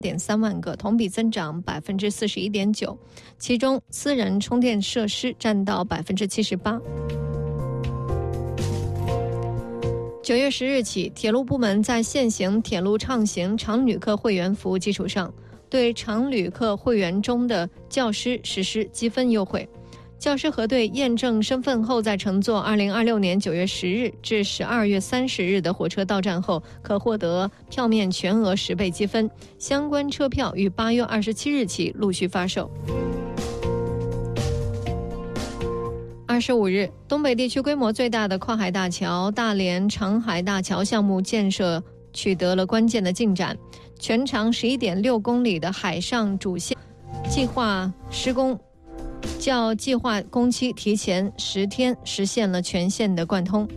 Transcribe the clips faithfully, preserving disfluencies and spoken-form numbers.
点三万个，同比增长百分之四十一点九，其中私人充电设施占到百分之七十八。九月十日起，铁路部门在现行铁路畅行常旅客会员服务基础上，对常旅客会员中的教师实施积分优惠。教师核对验证身份后再乘坐二零二六年九月十日至十二月三十日的火车到站后，可获得票面全额十倍积分。相关车票于八月二十七日起陆续发售。二十五日，东北地区规模最大的跨海大桥大连长海大桥项目建设取得了关键的进展，全长十一点六公里的海上主线计划施工较计划工期提前十天实现了全线的贯通。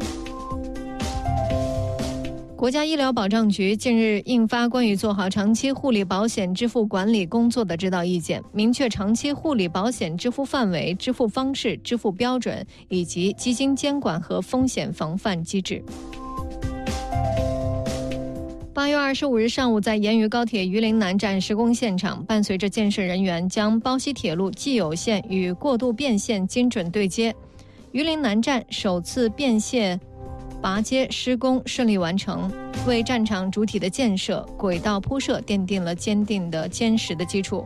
国家医疗保障局近日印发关于做好长期护理保险支付管理工作的指导意见，明确长期护理保险支付范围、支付方式、支付标准以及基金监管和风险防范机制。八月二十五日上午，在盐渝高铁榆林南站施工现场，伴随着建设人员将包西铁路既有线与过渡变线精准对接，榆林南站首次变线拔接施工顺利完成，为站场主体的建设、轨道铺设奠定了坚定的坚实的基础。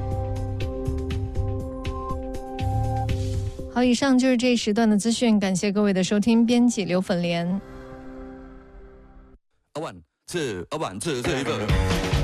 好，以上就是这一时段的资讯，感谢各位的收听，编辑刘粉莲。 One, two, one, two, three, four.